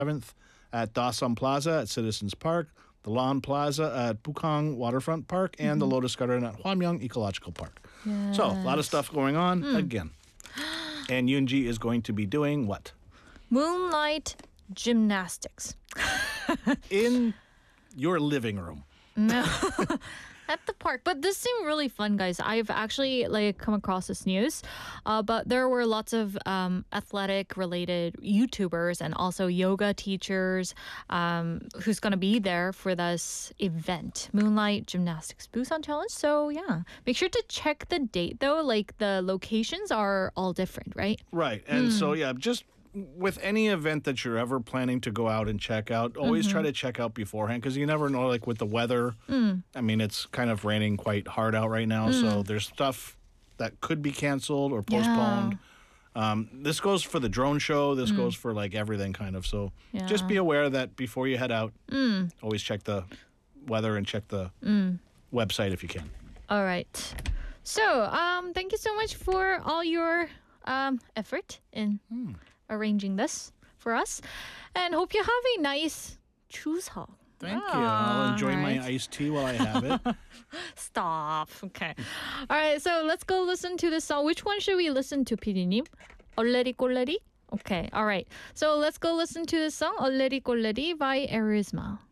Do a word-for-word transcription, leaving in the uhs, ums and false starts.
seventh at Dawson Plaza at Citizens Park, the Lawn Plaza at Bukang Waterfront Park, and mm-hmm. the Lotus Garden at Hwamyeong Ecological Park. Yes. So, a lot of stuff going on mm. again. And Yoonji is going to be doing what? Moonlight gymnastics. In your living room. No. At the park. But this seemed really fun, guys. I've actually like come across this news. Uh, but there were lots of um, athletic related YouTubers and also yoga teachers um, who's going to be there for this event, Moonlight Gymnastics Busan Challenge. So yeah, make sure to check the date though. Like the locations are all different, right? Right. And mm. so yeah, just with any event that you're ever planning to go out and check out, always mm-hmm. try to check out beforehand because you never know, like with the weather. Mm. I mean, it's kind of raining quite hard out right now, mm. so there's stuff that could be canceled or postponed. Yeah. Um, this goes for the drone show. This mm. goes for like everything kind of. So yeah. just be aware that before you head out, mm. always check the weather and check the mm. website if you can. All right. So um, thank you so much for all your um, effort in... Mm. arranging this for us, and hope you have a nice chuseok. Thank you. I'll enjoy right. my iced tea while I have it. Stop. Okay. All right. So let's go listen to this song. Which one should we listen to, 피디님? 얼레리 꼴레리? Okay. All right. So let's go listen to this song, 얼레리 꼴레리 by Arisma.